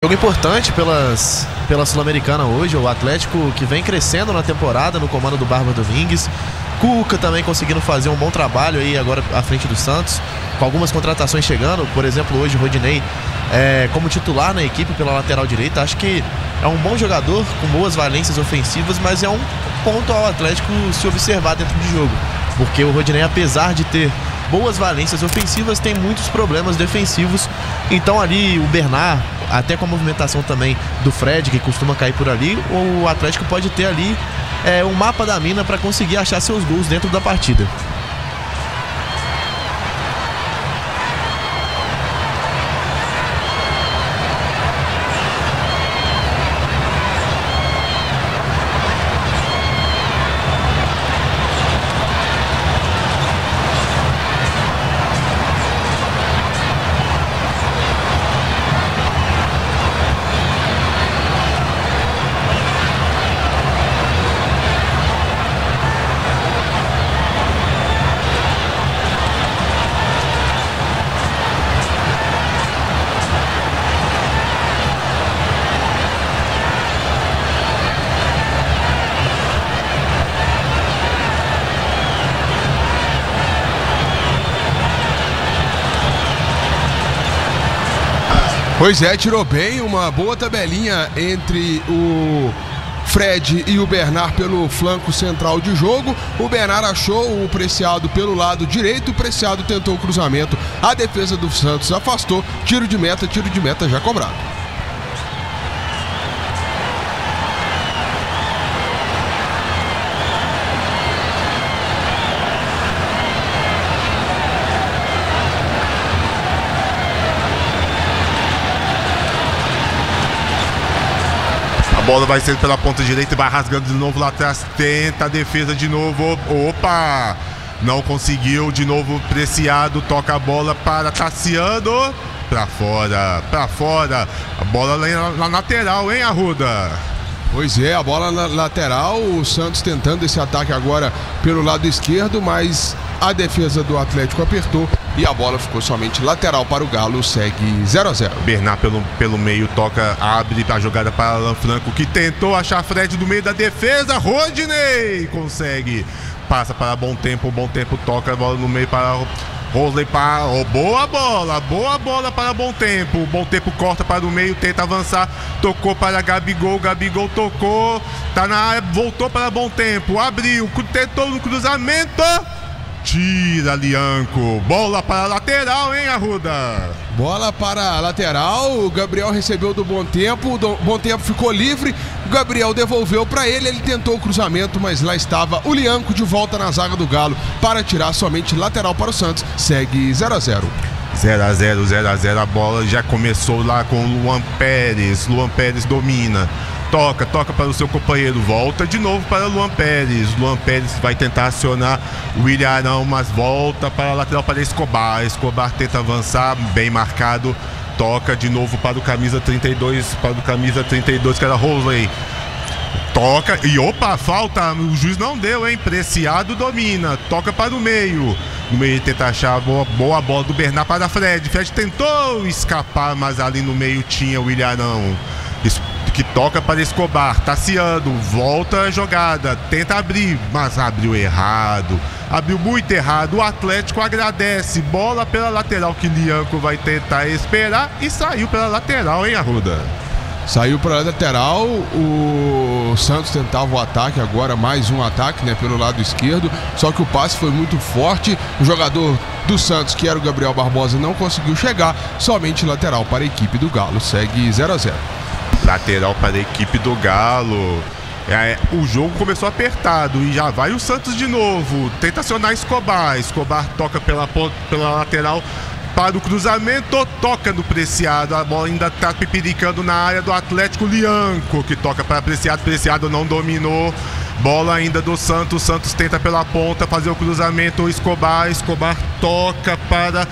Jogo importante pela Sul-Americana hoje, o Atlético que vem crescendo na temporada no comando do Barba Domingues. Cuca também conseguindo fazer um bom trabalho aí agora à frente do Santos, com algumas contratações chegando, por exemplo hoje o Rodinei como titular na equipe pela lateral direita. Acho que é um bom jogador com boas valências ofensivas, mas é um ponto ao Atlético se observar dentro de jogo, porque o Rodinei, apesar de ter boas valências ofensivas, tem muitos problemas defensivos. Então ali o Bernard, até com a movimentação também do Fred, que costuma cair por ali, o Atlético pode ter ali um mapa da mina para conseguir achar seus gols dentro da partida. Pois é, tirou bem, uma boa tabelinha entre o Fred e o Bernard pelo flanco central de jogo. O Bernard achou o Preciado pelo lado direito, o Preciado tentou o cruzamento, a defesa do Santos afastou, tiro de meta já cobrado. A bola vai ser pela ponta direita e vai rasgando de novo lá atrás. Tenta a defesa de novo. Opa! Não conseguiu. De novo Preciado. Toca a bola para Tassiano. Pra fora. A bola lá na lateral, hein, Arruda? Pois é, a bola na lateral. O Santos tentando esse ataque agora pelo lado esquerdo, mas a defesa do Atlético apertou e a bola ficou somente lateral para o Galo. Segue 0-0. Bernard pelo meio toca, abre a jogada para Alan Franco, que tentou achar Fred no meio da defesa. Rodinei consegue, passa para Bom Tempo toca a bola no meio para Rosley. Boa bola para Bom Tempo. Bom Tempo corta para o meio, tenta avançar, tocou para Gabigol tocou, tá na área, voltou para Bom Tempo, abriu, tentou no cruzamento. Tira Lianco, bola para a lateral, hein, Arruda? Bola para a lateral, o Gabriel recebeu do Bom Tempo, o Bom Tempo ficou livre, o Gabriel devolveu para ele tentou o cruzamento, mas lá estava o Lianco de volta na zaga do Galo para tirar somente lateral para o Santos. Segue 0-0. 0-0, a bola já começou lá com o Luan Pérez domina. Toca para o seu companheiro, volta de novo para Luan Pérez vai tentar acionar o William Arão, mas volta para a lateral para Escobar tenta avançar, bem marcado, toca de novo para o camisa 32, que era Rosley, toca e falta, o juiz não deu, hein, Preciado domina, toca para o meio, no meio tenta achar boa bola do Bernard para Fred tentou escapar, mas ali no meio tinha o William Arão, que toca para Escobar, Tassiano, volta a jogada, tenta abrir, mas abriu muito errado. O Atlético agradece, bola pela lateral que Lianco vai tentar esperar e saiu pela lateral, hein, Arruda? Saiu para a lateral, o Santos tentava o ataque, agora mais um ataque, né, pelo lado esquerdo, só que o passe foi muito forte, o jogador do Santos, que era o Gabriel Barbosa, não conseguiu chegar, somente lateral para a equipe do Galo. Segue 0-0. Lateral para a equipe do Galo. O jogo começou apertado e já vai o Santos de novo. Tenta acionar Escobar toca pela lateral para o cruzamento, toca no Preciado. A bola ainda está pipiricando na área do Atlético. Lianco que toca para Preciado não dominou. Bola ainda do Santos. Santos tenta pela ponta fazer o cruzamento. Escobar toca para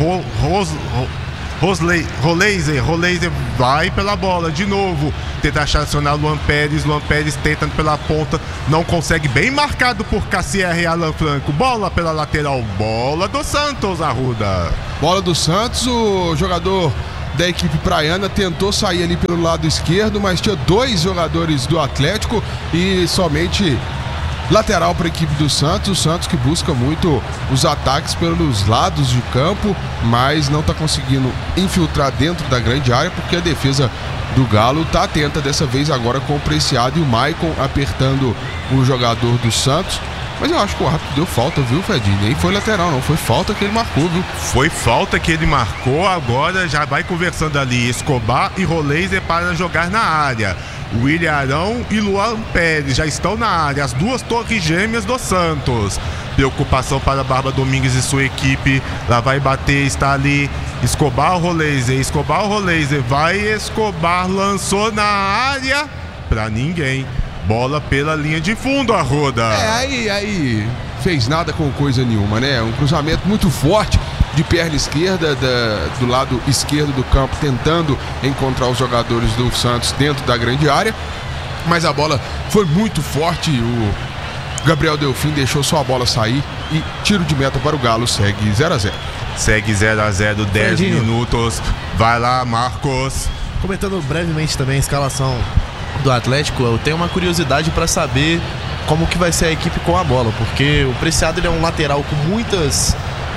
Roleiser vai pela bola de novo, tenta acionar Luan Pérez tentando pela ponta, não consegue, bem marcado por Cassier e Alan Franco. Bola pela lateral, bola do Santos, Arruda. Bola do Santos, o jogador da equipe praiana tentou sair ali pelo lado esquerdo, mas tinha 2 jogadores do Atlético e somente lateral para a equipe do Santos. O Santos que busca muito os ataques pelos lados de campo, mas não está conseguindo infiltrar dentro da grande área, porque a defesa do Galo está atenta dessa vez agora com o Preciado e o Maicon apertando o jogador do Santos. Mas eu acho que o árbitro deu falta, viu, Fredinho? Nem foi lateral, não. Foi falta que ele marcou, viu? Foi falta que ele marcou. Agora já vai conversando ali Escobar e Roleiser para jogar na área. William Arão e Luan Pérez já estão na área. As 2 torres gêmeas do Santos. Preocupação para Barba Domingues e sua equipe. Lá vai bater, está ali Escobar, Roleiser. Escobar, Roleiser. Vai Escobar, lançou na área. Pra ninguém. Bola pela linha de fundo, Arruda. Aí fez nada com coisa nenhuma, né? Um cruzamento muito forte de perna esquerda, do lado esquerdo do campo, tentando encontrar os jogadores do Santos dentro da grande área. Mas a bola foi muito forte. O Gabriel Delfim deixou só a bola sair e tiro de meta para o Galo. Segue 0-0. Segue 0-0, 10 minutos. Vai lá, Marcos. Comentando brevemente também a escalação do Atlético, eu tenho uma curiosidade para saber como que vai ser a equipe com a bola, porque o Preciado ele é um lateral com muitas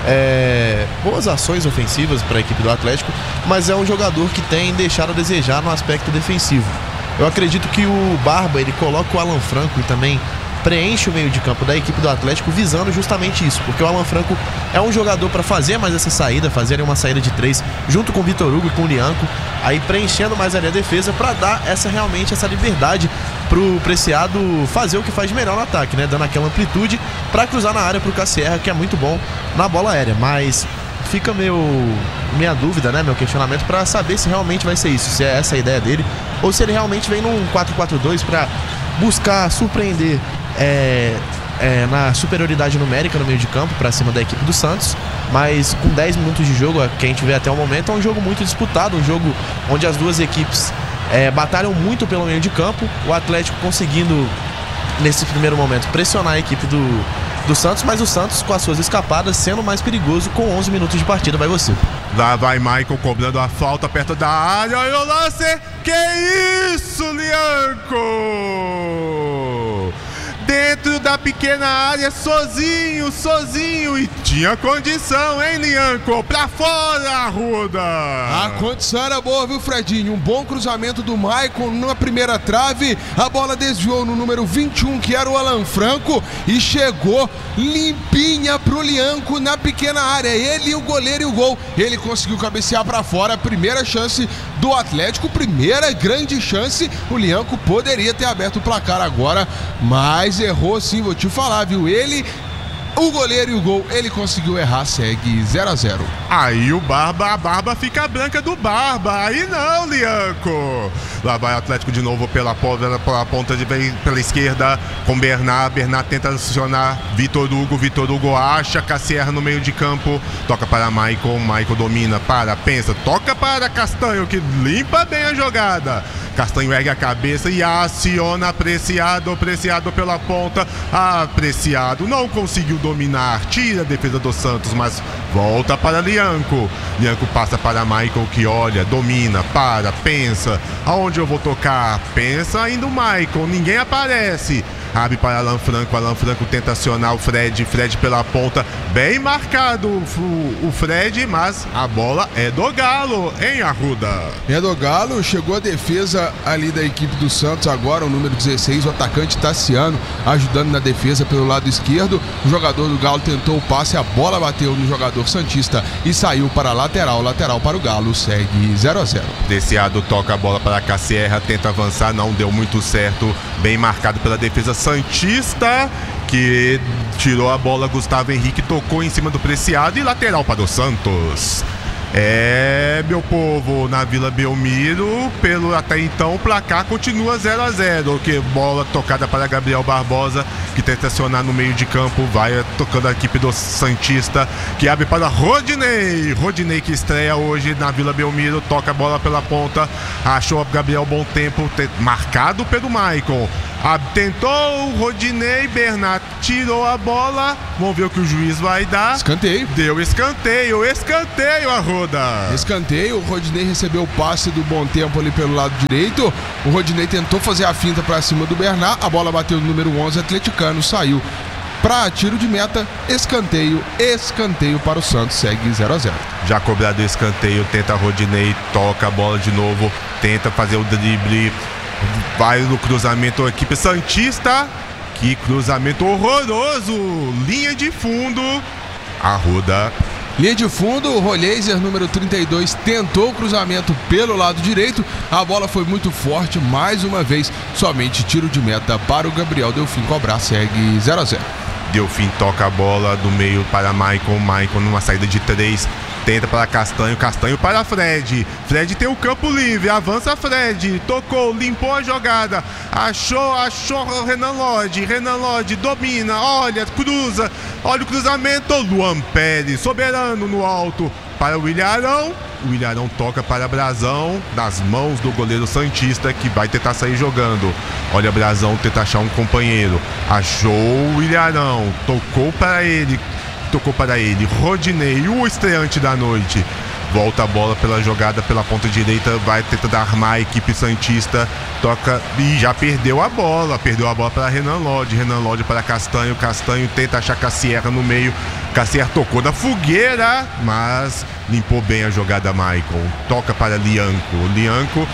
boas ações ofensivas para a equipe do Atlético, mas é um jogador que tem deixado a desejar no aspecto defensivo. Eu acredito que o Barba ele coloca o Alan Franco e também preenche o meio de campo da equipe do Atlético visando justamente isso, porque o Alan Franco é um jogador para fazer mais essa saída, fazer uma saída de 3 junto com o Vitor Hugo e com o Lianco, aí preenchendo mais ali a defesa para dar realmente essa liberdade pro Preciado fazer o que faz de melhor no ataque, né? Dando aquela amplitude para cruzar na área pro Cassierra, que é muito bom na bola aérea, mas fica minha dúvida, né? Meu questionamento para saber se realmente vai ser isso, se é essa a ideia dele, ou se ele realmente vem num 4-4-2 para buscar surpreender na superioridade numérica no meio de campo para cima da equipe do Santos, mas com 10 minutos de jogo, que a gente vê até o momento, é um jogo muito disputado, um jogo onde as duas equipes batalham muito pelo meio de campo, o Atlético conseguindo nesse primeiro momento pressionar a equipe do Santos, mas o Santos com as suas escapadas sendo mais perigoso com 11 minutos de partida. Vai você. Lá vai Maicon cobrando a falta perto da área, olha o lance, que isso, Lianco! Dentro da pequena área, sozinho, e tinha condição, hein, Lianco? Pra fora, Arruda! A condição era boa, viu, Fredinho? Um bom cruzamento do Maicon na primeira trave, a bola desviou no número 21, que era o Alan Franco, e chegou limpinha pro Lianco na pequena área. Ele, o goleiro e o gol. Ele conseguiu cabecear pra fora, a primeira chance do Atlético, primeira grande chance. O Lianco poderia ter aberto o placar agora, mas errou sim, vou te falar, viu? Ele, o goleiro e o gol, ele conseguiu errar, segue 0-0. Aí a barba fica branca do Barba, aí não, Lianco. Lá vai o Atlético de novo pela ponta pela esquerda com Bernard tenta acionar Vitor Hugo acha Cassierra no meio de campo, toca para Maicon domina, pensa, toca para Castanho, que limpa bem a jogada. Castanho ergue a cabeça e aciona Preciado pela ponta. Preciado não conseguiu dominar, tira a defesa do Santos, mas volta para Lianco passa para Maicon, que olha, domina, pensa, aonde eu vou tocar? Pensa ainda o Maicon, ninguém aparece. Abre para Alan Franco tenta acionar o Fred pela ponta, bem marcado o Fred, mas a bola é do Galo, hein, Arruda? É do Galo, chegou a defesa ali da equipe do Santos agora, o número 16, o atacante Tassiano, ajudando na defesa pelo lado esquerdo. O jogador do Galo tentou o passe, a bola bateu no jogador santista e saiu para a lateral para o Galo, segue 0-0. Preciado toca a bola para Cassierra, tenta avançar, não deu muito certo, bem marcado pela defesa santista, que tirou a bola. Gustavo Henrique tocou em cima do Preciado e lateral para o Santos. Meu povo, na Vila Belmiro, até então o placar continua 0-0, que bola tocada para Gabriel Barbosa, que tenta acionar no meio de campo, vai tocando a equipe do santista, que abre para Rodinei que estreia hoje na Vila Belmiro, toca a bola pela ponta, achou Gabriel Bom Tempo, marcado pelo Maicon, Tentou o Rodinei, Bernat tirou a bola. Vamos ver o que o juiz vai dar. Escanteio. Deu escanteio, Arruda. Escanteio, o Rodinei recebeu o passe do Bom Tempo ali pelo lado direito. O Rodinei tentou fazer a finta pra cima do Bernat. A bola bateu no número 11 atleticano, saiu para tiro de meta, escanteio para o Santos, segue 0-0. Já cobrado o escanteio, tenta Rodinei, toca a bola de novo, tenta fazer o drible, vai no cruzamento, a equipe santista, que cruzamento horroroso, linha de fundo, Arruda. Linha de fundo, o Roleiser, número 32, tentou o cruzamento pelo lado direito, a bola foi muito forte, mais uma vez, somente tiro de meta para o Gabriel Delfim cobrar, segue 0-0. Delfim toca a bola do meio para Maicon numa saída de 3, tenta para Castanho para Fred tem o campo livre, avança Fred, tocou, limpou a jogada, achou Renan Lodge, domina, cruza, olha o cruzamento, Luan Pérez, soberano no alto para o Ilharão toca para Brazão, nas mãos do goleiro santista, que vai tentar sair jogando. Olha, Brazão tenta achar um companheiro, achou o Ilharão, tocou para ele, Rodinei, o estreante da noite. Volta a bola pela jogada pela ponta direita, vai tentando armar a equipe santista, toca e já perdeu a bola para Renan Lodge para Castanho tenta achar Cassierra no meio, Cassierra tocou da fogueira, mas limpou bem a jogada Maicon, toca para Lianco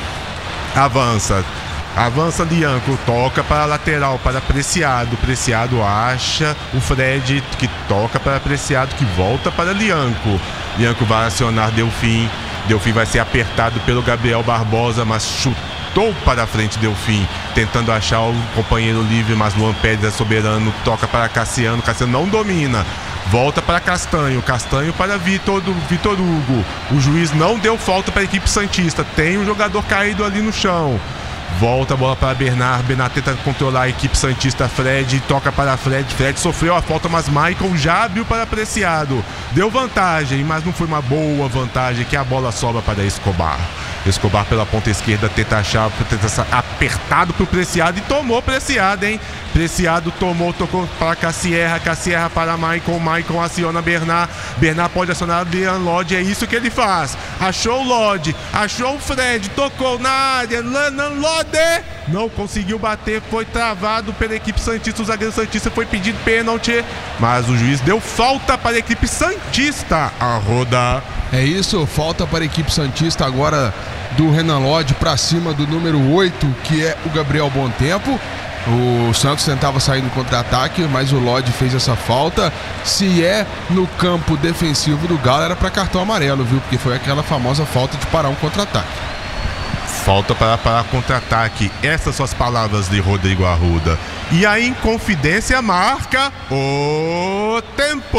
avança Lianco, toca para a lateral, para Preciado acha o Fred, que toca para Preciado, que volta para Lianco vai acionar Delfim vai ser apertado pelo Gabriel Barbosa, mas chutou para frente Delfim, tentando achar o companheiro livre, mas Luan Pérez é soberano, toca para Cassiano não domina, volta para Castanho para Vitor Hugo, o juiz não deu falta para a equipe santista, tem um jogador caído ali no chão. Volta a bola para Bernat tenta controlar a equipe santista, Fred toca para Fred sofreu a falta, mas Maicon já abriu para Preciado, deu vantagem, mas não foi uma boa vantagem, que a bola sobra para Escobar pela ponta esquerda, tenta apertado pro Preciado e tomou Preciado, hein? Preciado tocou para Cassierra para Maicon aciona Bernat pode acionar Leon Lodge, é isso que ele faz, achou o Lodge, achou o Fred, tocou na área, Lodge não conseguiu bater, foi travado pela equipe santista, o zagueiro santista foi pedido pênalti, mas o juiz deu falta para a equipe santista, Arruda. É isso, falta para a equipe santista agora do Renan Lodge para cima do número 8, que é o Gabriel Bom Tempo. O Santos tentava sair no contra-ataque, mas o Lodge fez essa falta. Se é no campo defensivo do Galo, era para cartão amarelo, viu? Porque foi aquela famosa falta de parar um contra-ataque. Falta para parar contra-ataque. Essas são as palavras de Rodrigo Arruda. E a Inconfidência marca o tempo.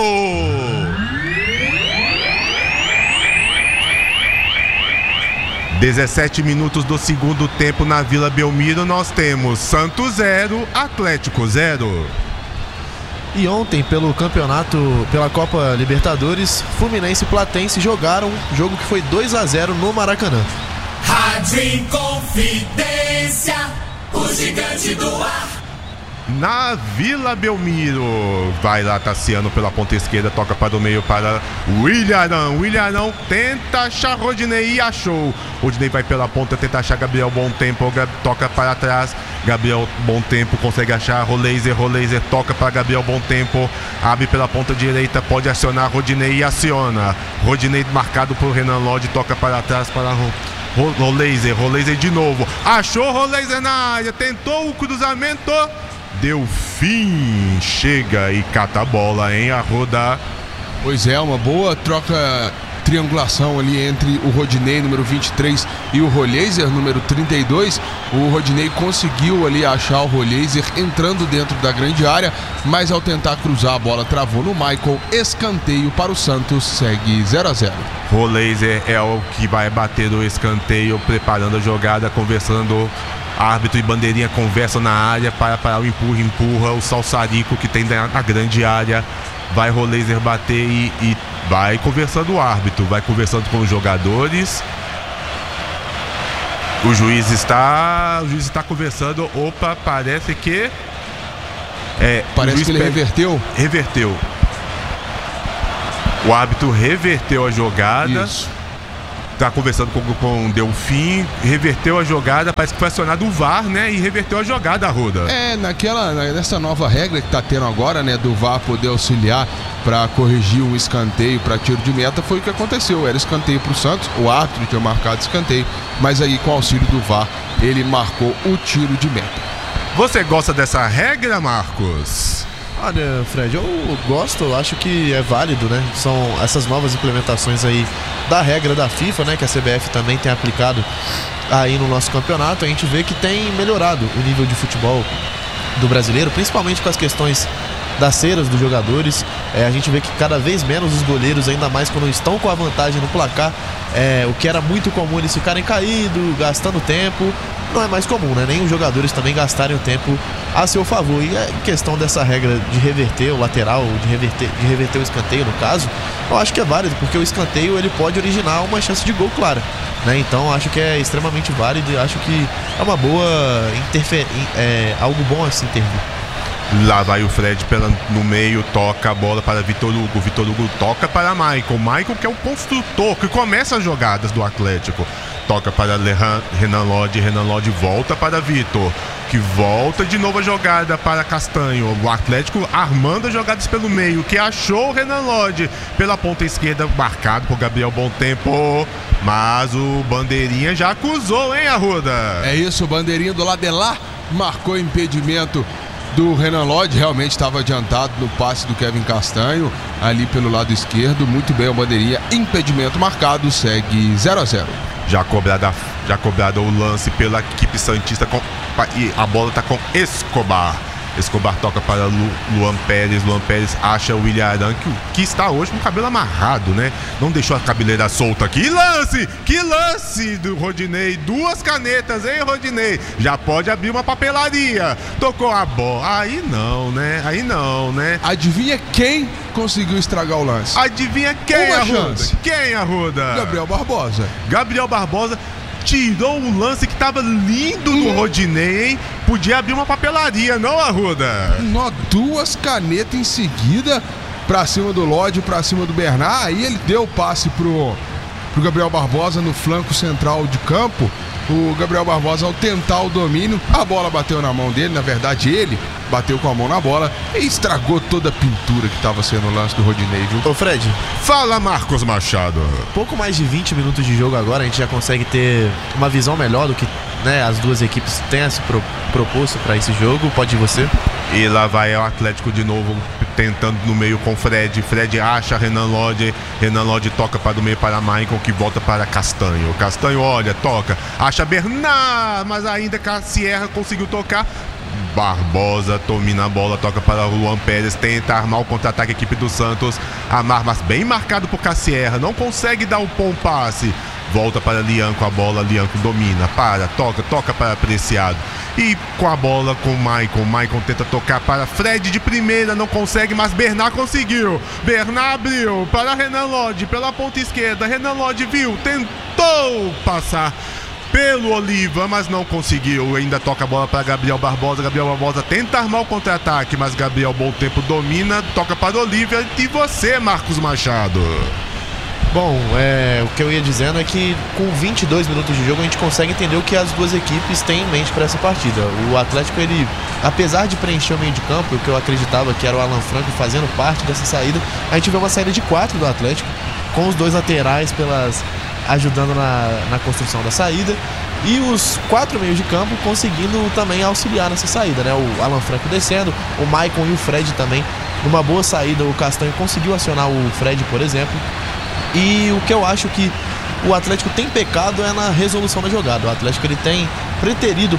17 minutos do segundo tempo na Vila Belmiro, nós temos Santos 0, Atlético 0. E ontem, pelo campeonato, pela Copa Libertadores, Fluminense e Platense jogaram um jogo que foi 2-0 no Maracanã. Rádio Inconfidência, o gigante do ar. Na Vila Belmiro, vai lá Tassiano pela ponta esquerda, toca para o meio para o Ilharão tenta achar Rodinei e achou. Rodinei vai pela ponta, tenta achar Gabriel Bom Tempo, toca para trás, Gabriel Bom Tempo consegue achar Roleiser toca para Gabriel Bom Tempo, abre pela ponta direita, pode acionar Rodinei e aciona. Rodinei marcado por Renan Lodge, toca para trás para Roleiser de novo, achou Roleiser na área, tentou o cruzamento, Delfim chega e cata a bola, hein, Arruda? Pois é, uma boa troca, triangulação ali entre o Rodinei, número 23, e o Roleiser, número 32. O Rodinei conseguiu ali achar o Roleiser entrando dentro da grande área, mas ao tentar cruzar a bola travou no Michael, escanteio para o Santos, segue 0-0. Roleiser é o que vai bater o escanteio, preparando a jogada, conversando. Árbitro e bandeirinha conversam na área para parar o empurra o salsarico que tem na grande área. Vai Roleiser bater e vai conversando o árbitro, vai conversando com os jogadores. O juiz está conversando. Opa, parece que... Parece que ele reverteu. O árbitro reverteu a jogada. Isso. Tá conversando com o Delfim, reverteu a jogada, parece que foi acionado o VAR, né? E reverteu a jogada, Arruda. Nessa nova regra que tá tendo agora, né? Do VAR poder auxiliar para corrigir um escanteio para tiro de meta, foi o que aconteceu. Era escanteio pro Santos, o árbitro tinha marcado escanteio, mas aí com o auxílio do VAR, ele marcou o tiro de meta. Você gosta dessa regra, Marcos? Olha, Fred, eu gosto, eu acho que é válido, né? São essas novas implementações aí da regra da FIFA, né? Que a CBF também tem aplicado aí no nosso campeonato. A gente vê que tem melhorado o nível de futebol do brasileiro, principalmente com as questões das ceras dos jogadores. A gente vê que cada vez menos os goleiros, ainda mais quando estão com a vantagem no placar, o que era muito comum eles ficarem caídos, gastando tempo, não é mais comum, né? Nem os jogadores também gastarem o tempo a seu favor. E a questão dessa regra de reverter o lateral, de reverter o escanteio, no caso, eu acho que é válido, porque o escanteio ele pode originar uma chance de gol clara, né? Então acho que é extremamente válido e acho que é uma boa algo bom a se intervir. Lá vai o Fred no meio, toca a bola para Vitor Hugo. Vitor Hugo toca para Michael, que é o construtor, que começa as jogadas do Atlético. Toca para Renan Lodge volta para Vitor, que volta de novo a jogada para Castanho. O Atlético armando as jogadas pelo meio, que achou o Renan Lodge pela ponta esquerda, marcado por Gabriel Bom Tempo. Mas o Bandeirinha já acusou, hein, Arruda? É isso, o Bandeirinha do lado de lá marcou impedimento do Renan Lodge, realmente estava adiantado no passe do Kevin Castanho, ali pelo lado esquerdo. Muito bem, o Bandeirinha, impedimento marcado, segue 0-0. Já cobrado o lance pela equipe santista e a bola está com Escobar. Escobar toca para Luan Pérez. Luan Pérez acha o William Arão, que está hoje com o cabelo amarrado, né? Não deixou a cabeleira solta. Que lance do Rodinei. 2 canetas, hein, Rodinei? Já pode abrir uma papelaria. Tocou a bola. Aí não, né? Adivinha quem conseguiu estragar o lance? Adivinha quem, Arruda? Quem, Arruda? Gabriel Barbosa tirou o lance que tava lindo no Rodinei, hein? Podia abrir uma papelaria, não, Arruda? 2 canetas em seguida pra cima do Lodge, pra cima do Bernard. Aí ele deu o passe pro Gabriel Barbosa no flanco central de campo. O Gabriel Barbosa, ao tentar o domínio, a bola bateu na mão dele. Na verdade, ele bateu com a mão na bola e estragou toda a pintura que estava sendo o lance do Rodinei, viu? Ô, Fred, fala, Marcos Machado. Pouco mais de 20 minutos de jogo agora, a gente já consegue ter uma visão melhor do que, né, as duas equipes têm se proposto para esse jogo. Pode ir você. E lá vai o Atlético de novo, tentando no meio com Fred. Fred acha Renan Lodge toca para o meio para Michael, que volta para Castanho. Castanho olha, toca, acha Bernard, mas ainda Cassierra conseguiu tocar. Barbosa domina a bola, toca para o Luan Pérez, tenta armar o contra-ataque, a equipe do Santos. Amar, mas bem marcado por Cassierra, não consegue dar um bom passe. Volta para Lianco, a bola, Lianco domina, toca para Preciado. E com a bola com Michael tenta tocar para Fred de primeira, não consegue, mas Bernard conseguiu. Bernard abriu para Renan Lodge pela ponta esquerda. Renan Lodge viu, tentou passar pelo Oliva, mas não conseguiu. Ainda toca a bola para Gabriel Barbosa. Gabriel Barbosa tenta armar o contra-ataque, mas Gabriel Bom Tempo domina, toca para Olívia. E você, Marcos Machado? Bom, o que eu ia dizendo é que com 22 minutos de jogo a gente consegue entender o que as duas equipes têm em mente para essa partida. O Atlético, ele, apesar de preencher o meio de campo, o que eu acreditava que era o Alan Franco fazendo parte dessa saída, a gente vê uma saída de 4 do Atlético, com os 2 laterais ajudando na construção da saída, e os 4 meios de campo conseguindo também auxiliar nessa saída, né? O Alan Franco descendo, o Maicon e o Fred também numa boa saída. O Castanho conseguiu acionar o Fred, por exemplo. E o que eu acho que o Atlético tem pecado é na resolução da jogada. O Atlético, ele tem preterido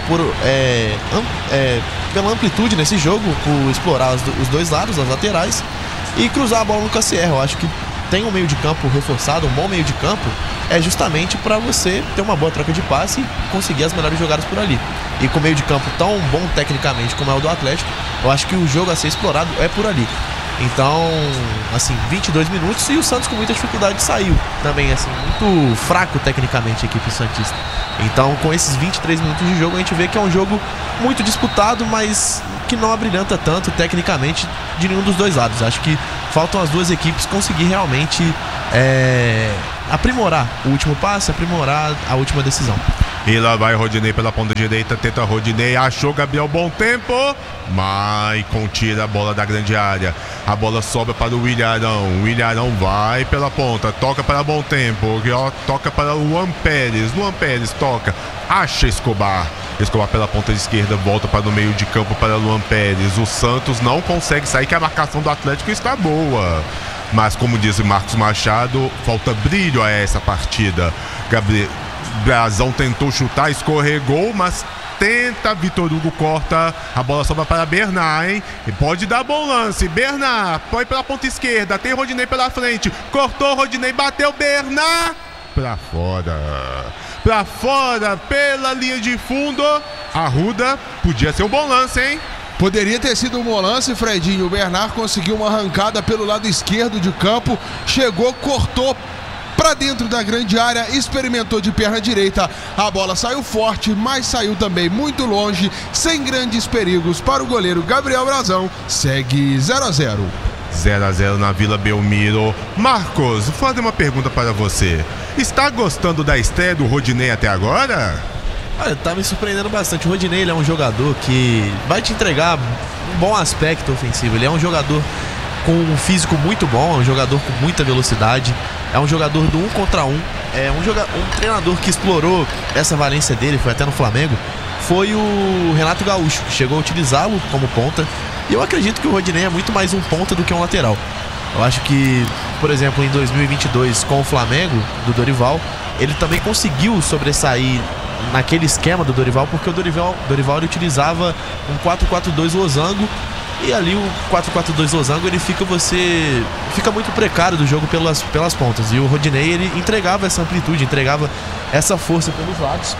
pela amplitude nesse jogo, por explorar os 2 lados, as laterais, e cruzar a bola no Cassierra. Eu acho que tem um meio de campo reforçado, um bom meio de campo, é justamente para você ter uma boa troca de passe e conseguir as melhores jogadas por ali. E com o meio de campo tão bom tecnicamente como é o do Atlético, eu acho que o jogo a ser explorado é por ali. Então, assim, 22 minutos e o Santos com muita dificuldade saiu também, assim, muito fraco tecnicamente a equipe santista. Então, com esses 23 minutos de jogo, a gente vê que é um jogo muito disputado, mas que não abrilhanta tanto tecnicamente de nenhum dos dois lados. Acho que faltam as duas equipes conseguir realmente aprimorar o último passe, aprimorar a última decisão. E lá vai Rodinei pela ponta direita, tenta Rodinei, achou Gabriel Bom Tempo, Maicon tira a bola da grande área, a bola sobra para o Ilharão, o Ilharão vai pela ponta, toca para Bom Tempo, toca para Luan Pérez toca, acha Escobar pela ponta esquerda, volta para o meio de campo para Luan Pérez, o Santos não consegue sair, que a marcação do Atlético está boa. Mas como diz o Marcos Machado, falta brilho a essa partida. Brazão tentou chutar, escorregou, mas tenta, Vitor Hugo corta, a bola sobra para Bernard, hein? E pode dar bom lance, Bernard, põe pela ponta esquerda, tem Rodinei pela frente, cortou, Rodinei, bateu, Bernard, pra fora, pela linha de fundo, Arruda, podia ser um bom lance, hein? Poderia ter sido um bom lance, Fredinho. O Bernard conseguiu uma arrancada pelo lado esquerdo de campo, chegou, cortou para dentro da grande área, experimentou de perna direita, a bola saiu forte, mas saiu também muito longe, sem grandes perigos para o goleiro Gabriel Brazão. Segue 0-0. 0-0 na Vila Belmiro. Marcos, vou fazer uma pergunta para você. Está gostando da estreia do Rodinei até agora? Olha, tá me surpreendendo bastante. O Rodinei, ele é um jogador que vai te entregar um bom aspecto ofensivo. Ele é um jogador com um físico muito bom, é um jogador com muita velocidade, é um jogador do 1 contra 1, é um treinador que explorou essa valência dele, foi até no Flamengo, foi o Renato Gaúcho, que chegou a utilizá-lo como ponta, e eu acredito que o Rodinei é muito mais um ponta do que um lateral. Eu acho que, por exemplo, em 2022, com o Flamengo, do Dorival, ele também conseguiu sobressair naquele esquema do Dorival, porque o Dorival ele utilizava um 4-4-2 losango, e ali o 4-4-2 losango ele fica muito precário do jogo pelas pontas, e o Rodinei ele entregava essa amplitude, entregava essa força pelos lados,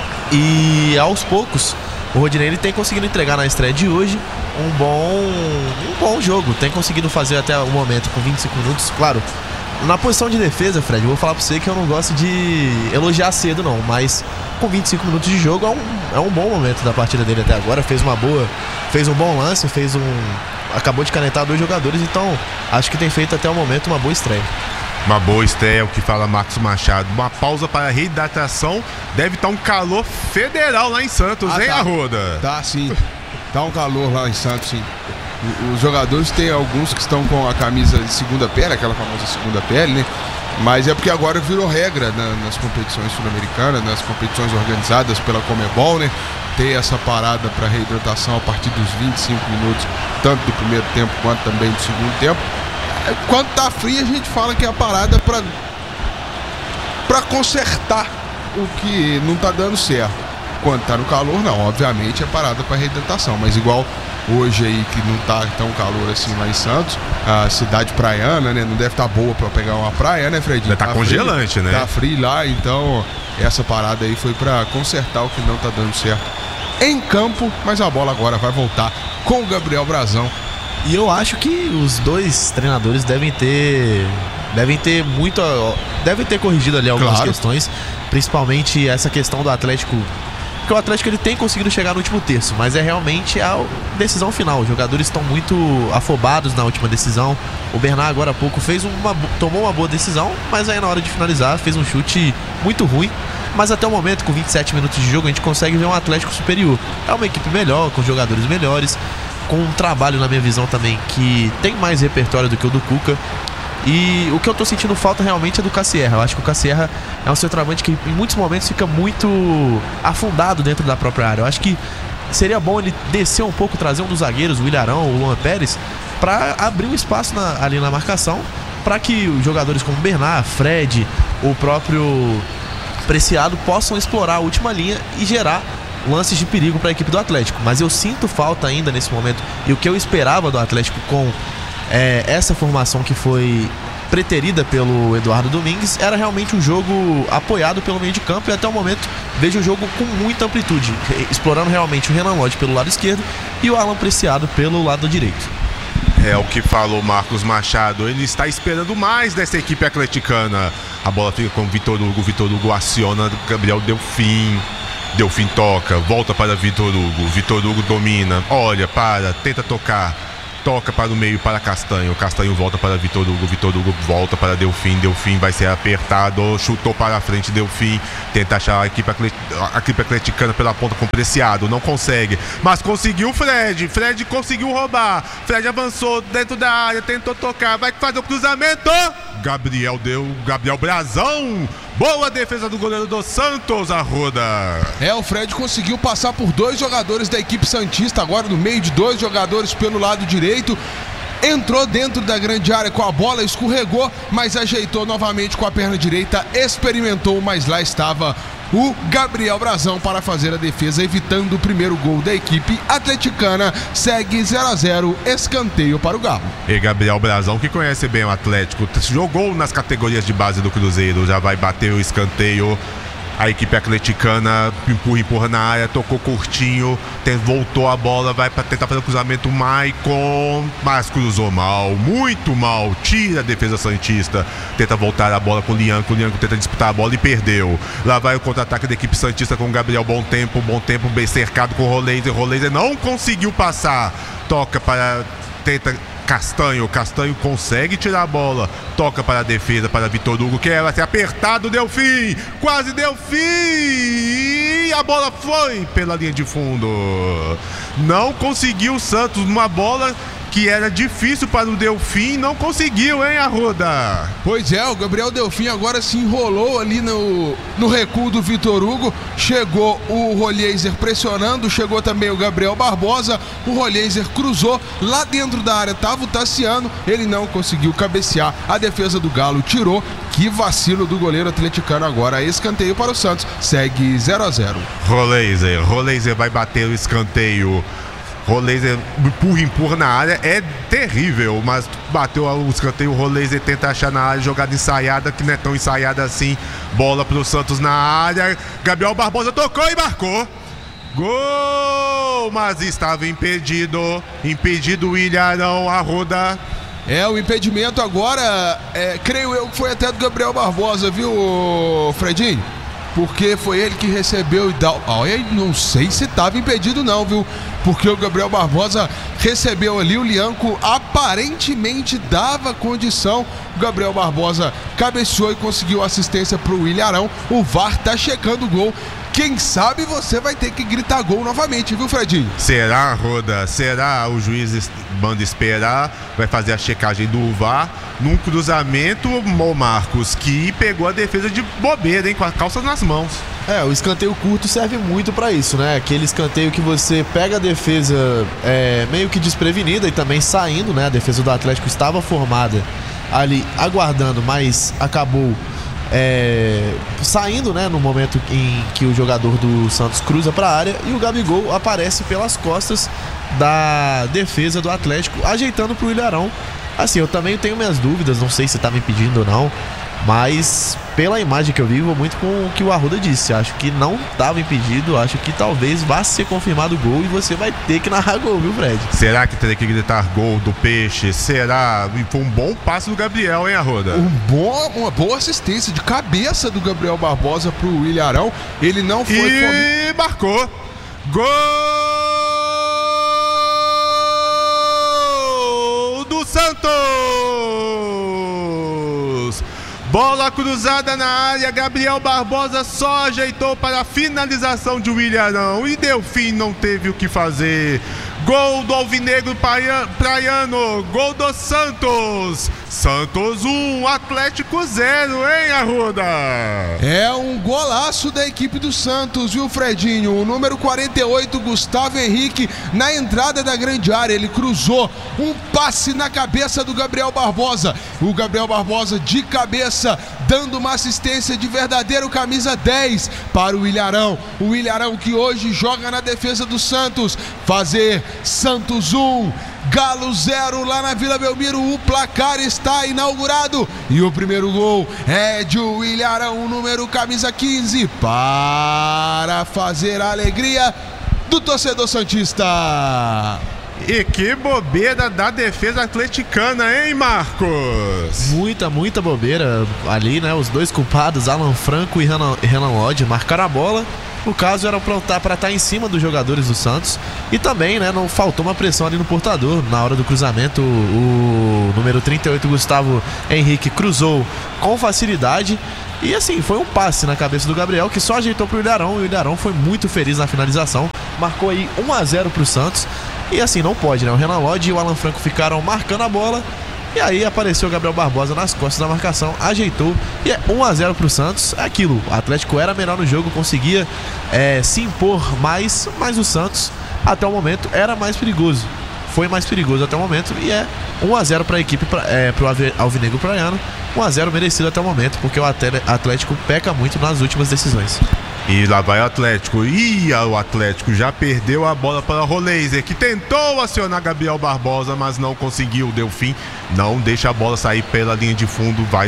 e aos poucos o Rodinei ele tem conseguido entregar na estreia de hoje um bom jogo, tem conseguido fazer até o momento com 25 minutos, claro. Na posição de defesa, Fred, eu vou falar pra você que eu não gosto de elogiar cedo não, mas com 25 minutos de jogo é um bom momento da partida dele até agora, fez um bom lance, acabou de canetar 2 jogadores, então acho que tem feito até o momento uma boa estreia. Uma boa estreia, é o que fala Marcos Machado. Uma pausa para a reidratação, deve estar um calor federal lá em Santos, hein, tá. Arruda? Tá sim, tá um calor lá em Santos, sim. Os jogadores tem alguns que estão com a camisa de segunda pele, aquela famosa segunda pele, né? Mas é porque agora virou regra nas competições sul-americanas, nas competições organizadas pela Conmebol, né? Ter essa parada para reidratação a partir dos 25 minutos, tanto do primeiro tempo quanto também do segundo tempo. Quando tá frio, a gente fala que é a parada para consertar o que não tá dando certo. Quando tá no calor, não, obviamente é parada para reidratação, mas igual hoje aí que não tá tão calor assim lá em Santos, a cidade praiana, né, não deve estar boa para pegar uma praia, né, Fredinho? Tá congelante, frio, né? Tá frio lá, então essa parada aí foi para consertar o que não tá dando certo em campo, mas a bola agora vai voltar com o Gabriel Brazão. E eu acho que os dois treinadores devem ter corrigido ali algumas questões, principalmente essa questão do Atlético, porque o Atlético ele tem conseguido chegar no último terço, mas é realmente a decisão final. Os jogadores estão muito afobados na última decisão. O Bernard agora há pouco tomou uma boa decisão, mas aí na hora de finalizar fez um chute muito ruim. Mas até o momento, com 27 minutos de jogo, a gente consegue ver um Atlético superior. É uma equipe melhor, com jogadores melhores, com um trabalho, na minha visão também, que tem mais repertório do que o do Cuca. E o que eu tô sentindo falta realmente é do Cassierra. Eu acho que o Cassierra é um centroavante que em muitos momentos fica muito afundado dentro da própria área. Eu acho que seria bom ele descer um pouco, trazer um dos zagueiros, o Ilharão, o Luan Pérez, para abrir um espaço ali na marcação, para que os jogadores como Bernard, Fred, o próprio Preciado possam explorar a última linha e gerar lances de perigo para a equipe do Atlético. Mas eu sinto falta ainda nesse momento, e o que eu esperava do Atlético com essa formação que foi preterida pelo Eduardo Domingues era realmente um jogo apoiado pelo meio de campo, e até o momento vejo o jogo com muita amplitude, explorando realmente o Renan Lodge pelo lado esquerdo e o Alan Preciado pelo lado direito. É o que falou Marcos Machado, ele está esperando mais dessa equipe atleticana. A bola fica com o Vitor Hugo aciona Gabriel Delfim toca, volta para Vitor Hugo domina, olha, tenta tocar, toca para o meio para Castanho volta para Vitor Hugo volta para Delfim vai ser apertado, chutou para a frente, Delfim tenta achar a equipe atleticana pela ponta com Preciado, não consegue, mas conseguiu o Fred conseguiu roubar, Fred avançou dentro da área, tentou tocar, vai fazer o cruzamento, Gabriel Brazão, boa defesa do goleiro do Santos, Arruda. O Fred conseguiu passar por 2 jogadores da equipe santista, agora no meio de 2 jogadores pelo lado direito. Entrou dentro da grande área com a bola, escorregou, mas ajeitou novamente com a perna direita, experimentou, mas lá estava o Gabriel Brazão para fazer a defesa, evitando o primeiro gol da equipe atleticana. Segue 0-0, escanteio para o Galo. E Gabriel Brazão, que conhece bem o Atlético, jogou nas categorias de base do Cruzeiro, já vai bater o escanteio. A equipe atleticana empurra na área, tocou curtinho, voltou a bola, vai para tentar fazer o cruzamento, Maicon, mas cruzou mal, muito mal, tira a defesa santista, tenta voltar a bola com o Lianco tenta disputar a bola e perdeu. Lá vai o contra-ataque da equipe santista com o Gabriel, bom tempo, bem cercado com o Roleiser não conseguiu passar, tenta Castanho consegue tirar a bola, toca para a defesa, para Vitor Hugo, que vai ser apertado, Delfim, quase Delfim, a bola foi pela linha de fundo, não conseguiu o Santos, uma bola que era difícil para o Delfim, não conseguiu, hein, Arruda? Pois é, o Gabriel Delfim agora se enrolou ali no recuo do Vitor Hugo, chegou o Roleiser pressionando, chegou também o Gabriel Barbosa, o Roleiser cruzou, lá dentro da área estava o Tassiano, ele não conseguiu cabecear, a defesa do Galo tirou, que vacilo do goleiro atleticano agora, escanteio para o Santos, segue 0-0. Roleiser vai bater o escanteio. Roleiser empurra na área, é terrível, mas bateu o escanteio, o Roleiser tenta achar na área, jogada ensaiada, que não é tão ensaiada assim, bola pro Santos na área, Gabriel Barbosa tocou e marcou, gol, mas estava impedido o Ilharão, Arruda. O impedimento agora, creio eu que foi até do Gabriel Barbosa, viu, Fredinho? Porque foi ele que recebeu e tal. Não sei se estava impedido não, viu? Porque o Gabriel Barbosa recebeu ali, o Lianco aparentemente dava condição. O Gabriel Barbosa cabeceou e conseguiu assistência para o Ilharão. O VAR tá checando o gol. Quem sabe você vai ter que gritar gol novamente, viu, Fredinho? Será, Roda? Será? O juiz manda esperar, vai fazer a checagem do VAR num cruzamento, Marcos, que pegou a defesa de bobeira, hein? Com a calça nas mãos. O escanteio curto serve muito pra isso, né? Aquele escanteio que você pega a defesa meio que desprevenida e também saindo, né? A defesa do Atlético estava formada ali aguardando, mas acabou saindo, né, no momento em que o jogador do Santos cruza para a área e o Gabigol aparece pelas costas da defesa do Atlético, ajeitando para o Ilharão. Assim, eu também tenho minhas dúvidas, não sei se tá me impedindo ou não, mas pela imagem que eu vi, vou muito com o que o Arruda disse. Acho que não estava impedido, acho que talvez vá ser confirmado o gol e você vai ter que narrar gol, viu, Fred? Será que teria que gritar gol do Peixe? Será? Foi um bom passe do Gabriel, hein, Arruda? Uma boa assistência de cabeça do Gabriel Barbosa pro Ilharão. Ele não foi... E marcou! Gol do Santos! Bola cruzada na área, Gabriel Barbosa só ajeitou para a finalização de Ilharão e Delfim não teve o que fazer. Gol do Alvinegro Praiano, gol do Santos. Santos 1, Atlético 0, hein, Arruda? Um golaço da equipe do Santos, viu, Fredinho? O número 48, Gustavo Henrique, na entrada da grande área, ele cruzou um passe na cabeça do Gabriel Barbosa. O Gabriel Barbosa de cabeça, dando uma assistência de verdadeiro camisa 10 para o Ilharão. O Ilharão que hoje joga na defesa do Santos. Fazer Santos 1, Galo 0 lá na Vila Belmiro. O placar está inaugurado e o primeiro gol é de Ilharão, número camisa 15, para fazer a alegria do torcedor santista. E que bobeira da defesa atleticana, hein, Marcos? Muita bobeira ali, né? Os dois culpados, Alan Franco e Renan Lodge, marcaram a bola. No caso, era para estar em cima dos jogadores do Santos. E também, né, não faltou uma pressão ali no portador. Na hora do cruzamento, o número 38, Gustavo Henrique, cruzou com facilidade. E assim, foi um passe na cabeça do Gabriel, que só ajeitou pro Ilharão. E o Ilharão foi muito feliz na finalização. Marcou aí 1-0 pro Santos. E assim, não pode, né? O Renan Lodge e o Alan Franco ficaram marcando a bola. E aí apareceu o Gabriel Barbosa nas costas da marcação, ajeitou e é 1-0 pro Santos. É aquilo, o Atlético era melhor no jogo, conseguia se impor mais, mas o Santos até o momento era mais perigoso. Foi mais perigoso até o momento e é 1-0 para a equipe, pro Alvinegro Praiano. 1-0 merecido até o momento, porque o Atlético peca muito nas últimas decisões. E lá vai o Atlético. E o Atlético já perdeu a bola para o Roleiser, que tentou acionar Gabriel Barbosa, mas não conseguiu. Delfim não deixa a bola sair pela linha de fundo. Vai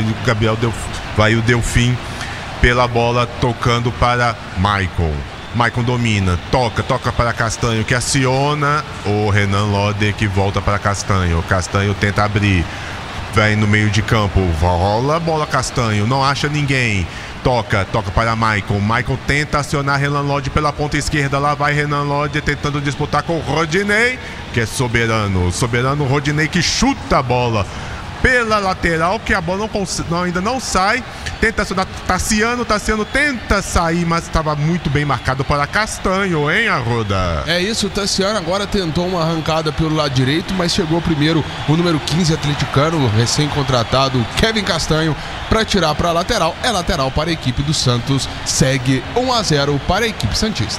o Delfim pela bola, tocando para Maicon. Maicon domina, toca para Castanho, que aciona o Renan Lodge, que volta para Castanho. Castanho tenta abrir, vai no meio de campo, rola a bola Castanho, não acha ninguém. Toca para Maicon. Maicon tenta acionar Renan Lodge pela ponta esquerda. Lá vai Renan Lodge tentando disputar com o Rodinei, que é soberano. Soberano Rodinei, que chuta a bola pela lateral, que a bola ainda não sai. Tenta acionar Tassiano tenta sair, mas estava muito bem marcado para Castanho, hein, Arruda? É isso, o Tassiano agora tentou uma arrancada pelo lado direito, mas chegou primeiro o número 15 atleticano, recém-contratado Kevin Castanho, para tirar para a lateral. É lateral para a equipe do Santos, segue 1-0 para a equipe santista.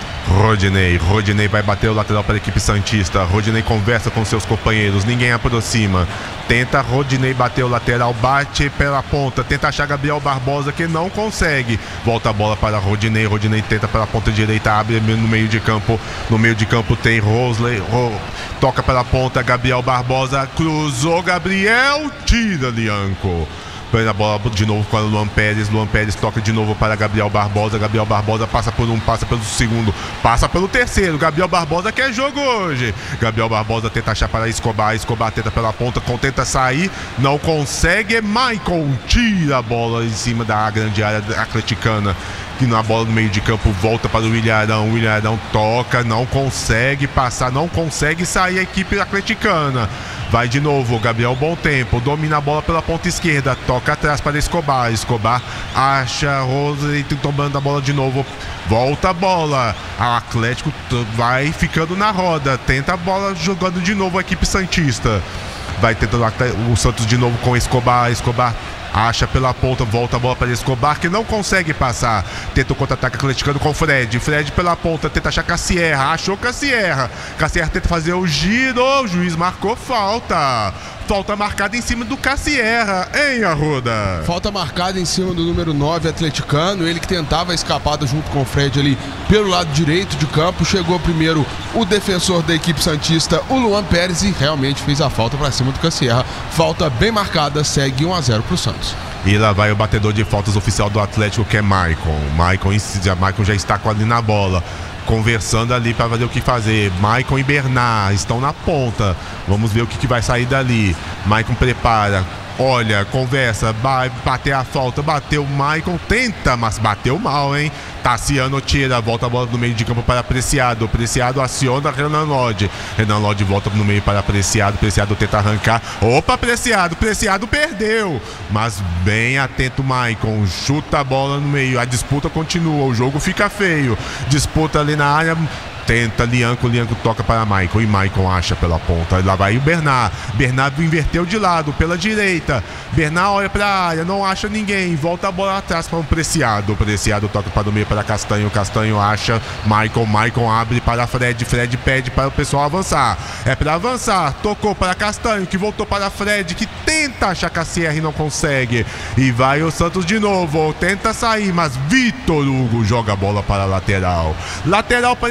Rodinei vai bater o lateral para a equipe santista. Rodinei conversa com seus companheiros, ninguém aproxima. Tenta Rodinei bater o lateral, bate pela ponta, tenta achar Gabriel Barbosa, que não consegue. Volta a bola para Rodinei. Rodinei tenta pela ponta direita, abre no meio de campo. No meio de campo tem Rosley, toca pela ponta, Gabriel Barbosa, cruzou, Gabriel, tira Lianco. Põe a bola de novo para o Luan Pérez. Luan Pérez toca de novo para Gabriel Barbosa. Gabriel Barbosa passa por um, passa pelo segundo, passa pelo terceiro. Gabriel Barbosa quer jogo hoje. Gabriel Barbosa tenta achar para Escobar. Escobar tenta pela ponta, tenta sair, não consegue. Maicon tira a bola em cima da grande área atleticana, que na bola no meio de campo volta para o Ilharão. O Ilharão toca, não consegue passar, não consegue sair a equipe atleticana. Vai de novo, Gabriel Bom Tempo, domina a bola pela ponta esquerda, toca atrás para Escobar. Escobar acha Rose tomando a bola de novo, volta a bola. O Atlético vai ficando na roda, tenta a bola jogando de novo a equipe santista. Vai tentando o Santos de novo com Escobar. Escobar acha pela ponta, volta a bola para Escobar, que não consegue passar. Tenta o contra-ataque atleticano com Fred. Fred pela ponta, tenta achar Cassierra. Achou Cassierra. Cassierra tenta fazer o giro. O juiz marcou falta. Falta marcada em cima do Cassierra, hein, Arruda? Falta marcada em cima do número 9 atleticano. Ele que tentava a escapada junto com o Fred ali pelo lado direito de campo. Chegou primeiro o defensor da equipe santista, o Luan Pérez, e realmente fez a falta para cima do Cassierra. Falta bem marcada, segue 1-0 para o Santos. E lá vai o batedor de faltas oficial do Atlético, que é Maicon. Maicon já está ali na bola, conversando ali para ver o que fazer. Maicon e Bernard estão na ponta. Vamos ver o que vai sair dali. Maicon prepara, olha, conversa, vai bater a falta. Bateu o Maicon, tenta, mas bateu mal, hein? Tassiano tira, volta a bola no meio de campo para Preciado. Preciado aciona Renan Lodge. Renan Lodge volta no meio para Preciado. Preciado tenta arrancar. Opa, Preciado perdeu. Mas bem atento Maicon. Chuta a bola no meio. A disputa continua. O jogo fica feio. Disputa ali na área. Tenta Lianco toca para Maicon. E Maicon acha pela ponta. Lá vai o Bernard. Bernard inverteu de lado, pela direita. Bernard olha para a área, não acha ninguém. Volta a bola atrás para um Preciado. Preciado toca para o meio para Castanho. Castanho acha Maicon. Maicon abre para Fred. Fred pede para o pessoal avançar. É para avançar. Tocou para Castanho, que voltou para Fred, que tenta achar Cassierra e não consegue. E vai o Santos de novo. Tenta sair, mas Vitor Hugo joga a bola para a lateral. Lateral para a equipe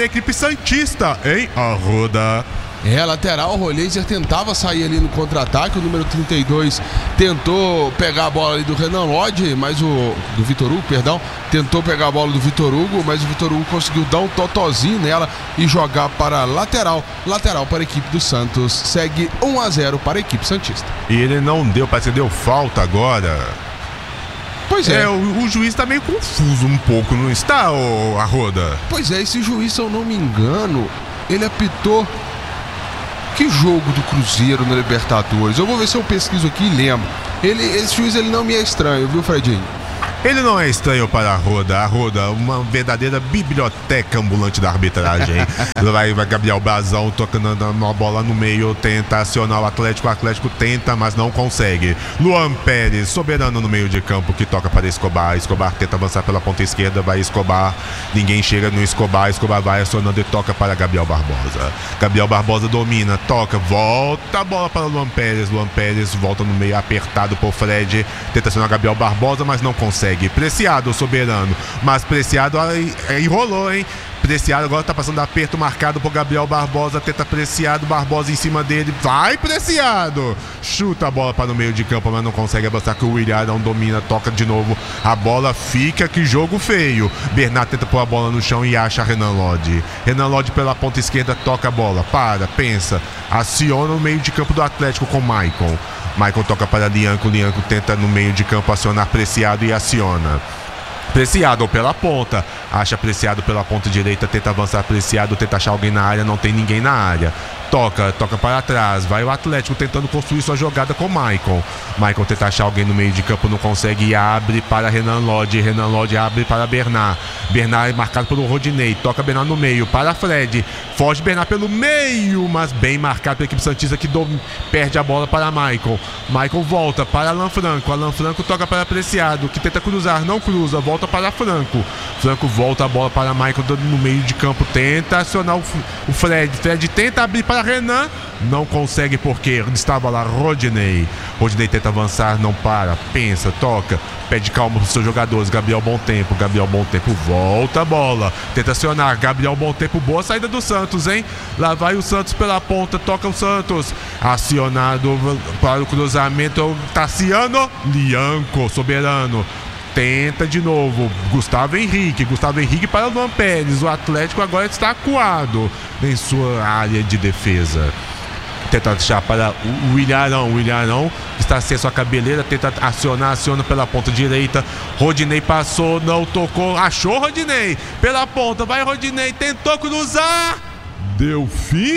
santista em Arruda. Lateral, o Rolheiser tentava sair ali no contra-ataque, o número 32 tentou pegar a bola ali do Renan Lodge, mas do Vitor Hugo, perdão, tentou pegar a bola do Vitor Hugo, mas o Vitor Hugo conseguiu dar um totozinho nela e jogar para lateral para a equipe do Santos, segue 1-0 para a equipe santista. E ele não deu, parece que deu falta agora. Pois é. O juiz tá meio confuso um pouco, não está, Arruda? Pois é, esse juiz, se eu não me engano, ele apitou... Que jogo do Cruzeiro na Libertadores? Eu vou ver se eu pesquiso aqui e lembro. Esse juiz ele não me é estranho, viu, Fredinho? Ele não é estranho para a Arruda, uma verdadeira biblioteca ambulante da arbitragem. vai Gabriel Brazão tocando uma bola no meio, tenta acionar o Atlético tenta, mas não consegue. Luan Pérez, soberano no meio de campo, que toca para Escobar tenta avançar pela ponta esquerda, vai Escobar, ninguém chega no Escobar vai acionando e toca para Gabriel Barbosa domina, toca, volta a bola para Luan Pérez volta no meio apertado por Fred, tenta acionar Gabriel Barbosa, mas não consegue. Preciado, soberano, mas Preciado enrolou, hein? Preciado agora tá passando aperto marcado por Gabriel Barbosa, tenta Preciado, Barbosa em cima dele, vai Preciado, chuta a bola para o meio de campo, mas não consegue avançar, que o Willian não domina, toca de novo, a bola fica, que jogo feio. Bernardo tenta pôr a bola no chão e acha Renan Lodge pela ponta esquerda, toca a bola, pensa, aciona o meio de campo do Atlético com Maicon toca para Lianco tenta no meio de campo acionar Preciado e aciona. Preciado pela ponta, acha Preciado pela ponta direita, tenta avançar Preciado, tenta achar alguém na área, não tem ninguém na área. Toca para trás, vai o Atlético tentando construir sua jogada com Maicon tenta achar alguém no meio de campo, não consegue e abre para Renan Lodge abre para Bernard é marcado pelo Rodinei, toca Bernard no meio para Fred, foge Bernard pelo meio, mas bem marcado pela equipe santista, que perde a bola para Maicon volta para Alan Franco toca para Preciado, que tenta cruzar, não cruza, volta para Franco volta a bola para Maicon no meio de campo, tenta acionar o Fred tenta abrir para Renan, não consegue porque estava lá Rodinei tenta avançar, não para, pensa, toca, pede calma para os seus jogadores. Gabriel Bom Tempo volta a bola, tenta acionar Gabriel Bom Tempo, boa saída do Santos, hein? Lá vai o Santos pela ponta, toca o Santos, acionado para o cruzamento, Tassiano, Lianco, soberano, tenta de novo, Gustavo Henrique para o Luan Pérez, o Atlético agora está acuado em sua área de defesa, tenta achar para o Willian Arão, está sem sua cabeleira, tenta aciona pela ponta direita, Rodinei passou, não tocou, achou Rodinei, pela ponta, vai Rodinei, tentou cruzar, deu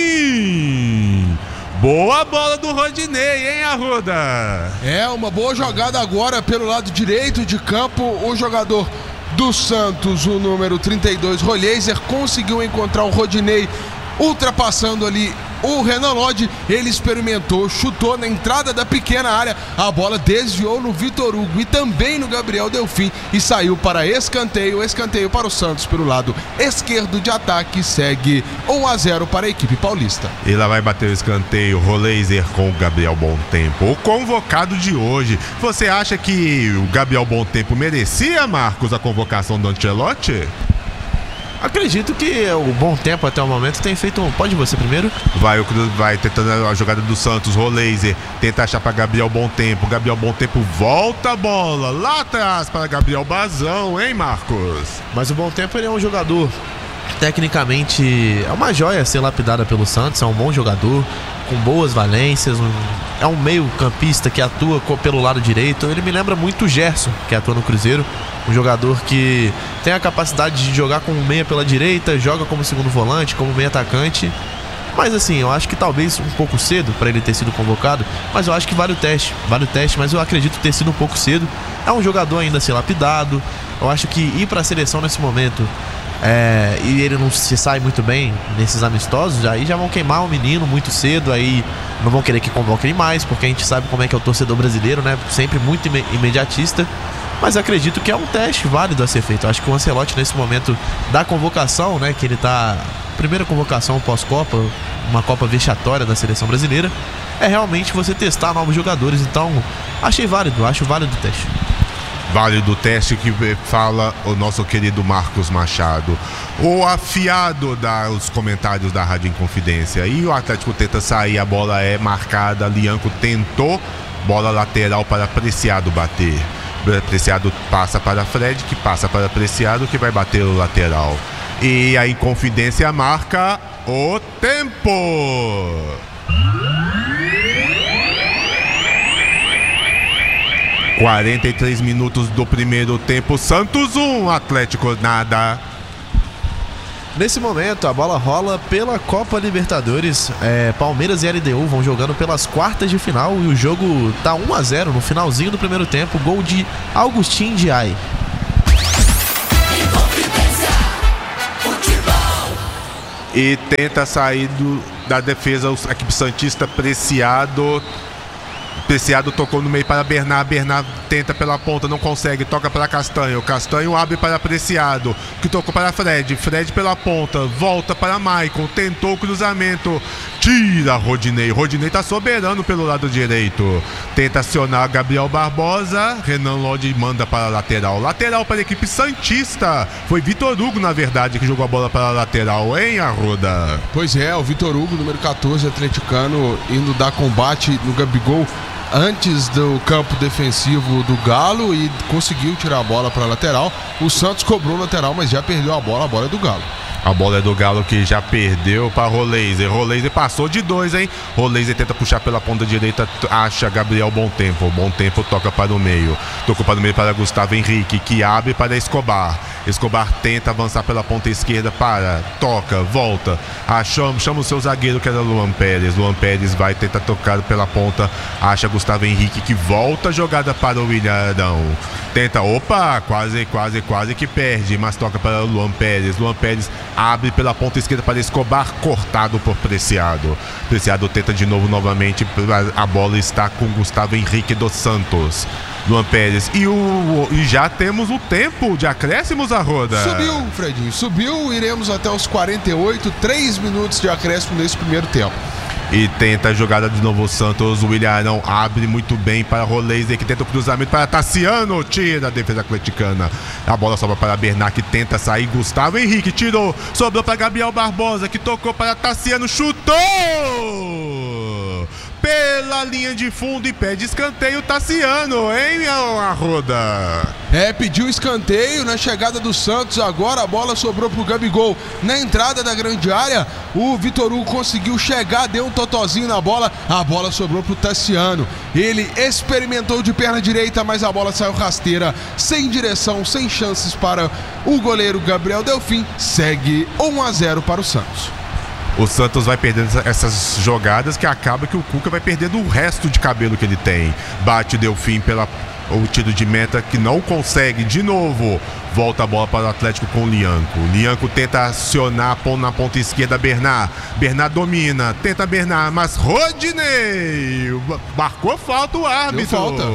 fim. Boa bola do Rodinei, hein, Arruda? Uma boa jogada agora pelo lado direito de campo. O jogador do Santos, o número 32, Rolheiser, conseguiu encontrar o Rodinei ultrapassando ali o Renan Lodge. Ele experimentou, chutou na entrada da pequena área, a bola desviou no Vitor Hugo e também no Gabriel Delfim e saiu para escanteio para o Santos pelo lado esquerdo de ataque, segue 1-0 para a equipe paulista. E lá vai bater o escanteio, Rolheiser com o Gabriel Bom Tempo, o convocado de hoje. Você acha que o Gabriel Bom Tempo merecia, Marcos, a convocação do Ancelotti? Acredito que o Bom Tempo até o momento tem feito Pode você primeiro? Vai tentando a jogada do Santos, Rolheiser tenta achar para Gabriel Bom Tempo volta a bola lá atrás para Gabriel Brazão, hein, Marcos? Mas o Bom Tempo, ele é um jogador tecnicamente, é uma joia a ser lapidada pelo Santos, é um bom jogador com boas valências, é um meio campista que atua pelo lado direito. Ele me lembra muito o Gerson, que atua no Cruzeiro, um jogador que tem a capacidade de jogar como meia pela direita, joga como segundo volante, como meio atacante. Mas assim, eu acho que talvez um pouco cedo para ele ter sido convocado, mas eu acho que vale o teste, mas eu acredito ter sido um pouco cedo. É um jogador ainda a ser lapidado. Eu acho que ir para a seleção nesse momento e ele não se sai muito bem nesses amistosos, aí já vão queimar o menino muito cedo, aí não vão querer que convoque ele mais, porque a gente sabe como é que é o torcedor brasileiro, né? Sempre muito imediatista. Mas acredito que é um teste válido a ser feito. Eu acho que o Ancelotti, nesse momento da convocação, né, que ele tá, primeira convocação pós-Copa, uma Copa vexatória da seleção brasileira, é realmente você testar novos jogadores. Então acho válido o teste. Válido teste que fala o nosso querido Marcos Machado. O afiado dos comentários da Rádio Inconfidência. E o Atlético tenta sair, a bola é marcada. Lianco tentou, bola lateral para Preciado bater. Preciado passa para Fred, que passa para Preciado, que vai bater o lateral. E a Inconfidência marca o tempo. – 43 minutos do primeiro tempo. Santos 1, Atlético nada. Nesse momento, a bola rola pela Copa Libertadores. Palmeiras e LDU vão jogando pelas quartas de final e o jogo tá 1-0 no finalzinho do primeiro tempo. Gol de Augustin Diay. E tenta sair da defesa a equipe santista. Preciado tocou no meio para Bernard. Bernard tenta pela ponta, não consegue, toca para Castanho. Castanho abre para Preciado, que tocou para Fred. Fred pela ponta, volta para Maicon, tentou o cruzamento, tira Rodinei. Rodinei tá soberano pelo lado direito. Tenta acionar Gabriel Barbosa. Renan Lodi manda para a lateral. Lateral para a equipe santista. Foi Vitor Hugo, na verdade, que jogou a bola para a lateral, hein, Arruda? Pois é, o Vitor Hugo, número 14, atleticano, indo dar combate no Gabigol antes do campo defensivo do Galo e conseguiu tirar a bola para a lateral. O Santos cobrou lateral, mas já perdeu a bola é do Galo. A bola é do Galo, que já perdeu para Roleiser. Roleiser passou de 2, hein? Roleiser tenta puxar pela ponta direita, acha Gabriel Bom Tempo. Bom Tempo toca para o meio. Tocou para o meio para Gustavo Henrique, que abre para Escobar. Escobar tenta avançar pela ponta esquerda, toca, volta. Chama o seu zagueiro, que era Luan Pérez. Luan Pérez vai tentar tocar pela ponta, acha Gustavo Henrique, que volta a jogada para o William Arão. Tenta, quase que perde, mas toca para o Luan Pérez. Luan Pérez abre pela ponta esquerda para Escobar, cortado por Preciado. Preciado tenta de novo, novamente, a bola está com Gustavo Henrique dos Santos. Luan Pérez. E já temos o tempo de acréscimos, Arruda. Subiu, Fredinho, subiu. Iremos até os 48, 3 minutos de acréscimo nesse primeiro tempo. E tenta a jogada de novo o Santos. O William Arão abre muito bem para Roleiser, que tenta o cruzamento para Tassiano. Tira a defesa atleticana. A bola sobra para Bernard, que tenta sair. Gustavo Henrique tirou. Sobrou para Gabriel Barbosa, que tocou para Tassiano. Chutou! Pela linha de fundo e pede escanteio Tassiano, hein, Arruda? Pediu escanteio na chegada do Santos. Agora a bola sobrou pro Gabigol na entrada da grande área. O Vitor Hugo conseguiu chegar, deu um totozinho na bola. A bola sobrou pro Tassiano. Ele experimentou de perna direita, mas a bola saiu rasteira, sem direção, sem chances para o goleiro Gabriel Delfim. Segue 1-0 para o Santos. O Santos vai perdendo essas jogadas, que acaba que o Cuca vai perdendo o resto de cabelo que ele tem. Bate Delfim o tiro de meta, que não consegue de novo. Volta a bola para o Atlético com o Lianco. Lianco tenta acionar na ponta esquerda Bernard. Bernard domina, tenta Bernard, mas Rodinei marcou falta o árbitro.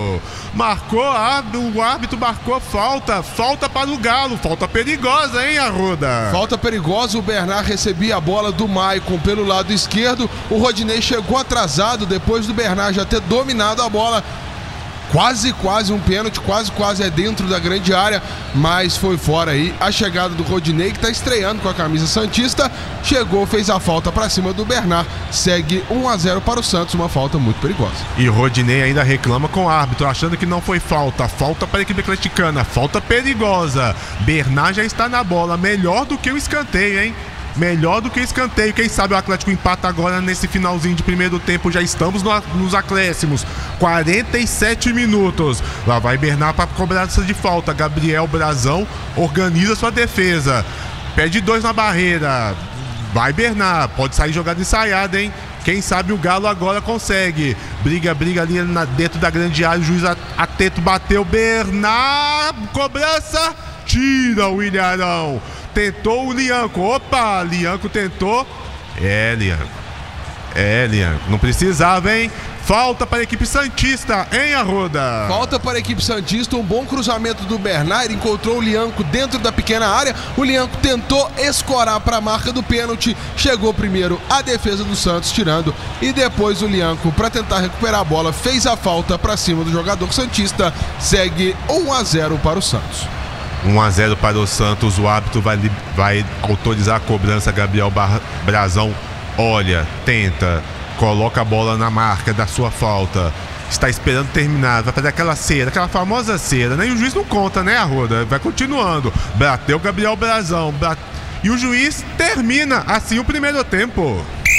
O árbitro marcou falta. Falta para o Galo. Falta perigosa, hein, Arruda? Falta perigosa. O Bernard recebia a bola do Maicon pelo lado esquerdo. O Rodinei chegou atrasado depois do Bernard já ter dominado a bola. Quase um pênalti, quase é dentro da grande área, mas foi fora aí. A chegada do Rodinei, que está estreando com a camisa santista, chegou, fez a falta para cima do Bernard. Segue 1-0 para o Santos, uma falta muito perigosa. E Rodinei ainda reclama com o árbitro, achando que não foi falta. Falta para a equipe atleticana, falta perigosa. Bernard já está na bola, melhor do que o escanteio, hein? Melhor do que escanteio. Quem sabe o Atlético empata agora nesse finalzinho de primeiro tempo. Já estamos nos acréscimos. 47 minutos. Lá vai Bernard para cobrança de falta. Gabriel Brazão organiza sua defesa. Pede 2 na barreira. Vai Bernard. Pode sair jogada ensaiada, hein? Quem sabe o Galo agora consegue. Briga ali dentro da grande área. O juiz atento bateu. Bernard. Cobrança. Tira o William Arão. Tentou o Lianco. Lianco tentou. Lianco. Lian, não precisava, hein? Falta para a equipe santista, hein, Arruda? Falta para a equipe santista, um bom cruzamento do Bernard, encontrou o Lianco dentro da pequena área, o Lianco tentou escorar para a marca do pênalti, chegou primeiro a defesa do Santos tirando e depois o Lianco, para tentar recuperar a bola, fez a falta para cima do jogador santista, segue 1-0 para o Santos. 1-0 para o Santos, o árbitro vai autorizar a cobrança. Gabriel Brazão olha, tenta, coloca a bola na marca da sua falta, está esperando terminar, vai fazer aquela cera, aquela famosa cera, né? E o juiz não conta, né, Arruda? Vai continuando, bateu Gabriel Brazão, e o juiz termina assim o primeiro tempo.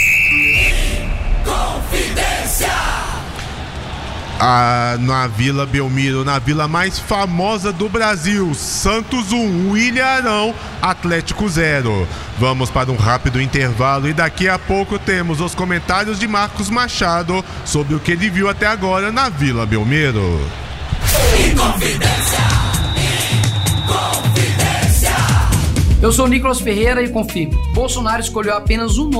Confidência! Na Vila Belmiro, na vila mais famosa do Brasil, Santos 1, William Arão, Atlético 0. Vamos para um rápido intervalo e daqui a pouco temos os comentários de Marcos Machado sobre o que ele viu até agora na Vila Belmiro. Confidência! Eu sou Nicolas Ferreira e confirmo, Bolsonaro escolheu apenas um nome